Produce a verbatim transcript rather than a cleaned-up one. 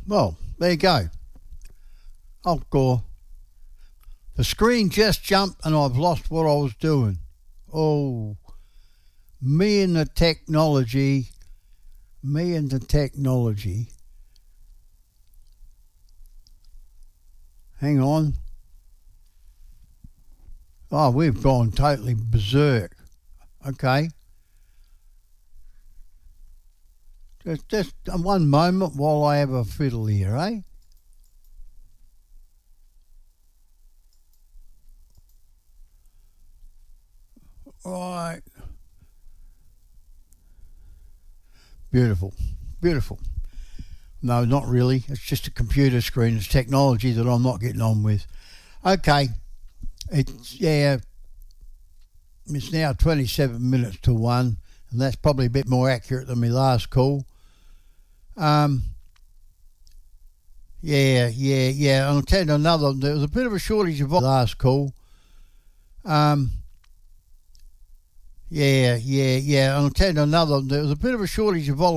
Well, there you go. Oh, God. The screen just jumped and I've lost what I was doing. Oh, me and the technology. Me and the technology. Hang on. Oh, we've gone totally berserk. Okay. Just, just one moment while I have a fiddle here, eh? Right. Beautiful. Beautiful. No, not really. It's just a computer screen. It's technology that I'm not getting on with. Okay. It's, yeah, it's now twenty-seven minutes to one, and that's probably a bit more accurate than my last call. Um, yeah, yeah, yeah. I'll tell you another. There was a bit of a shortage of last call. Um, yeah, yeah, yeah. I'll tell you another. There was a bit of a shortage of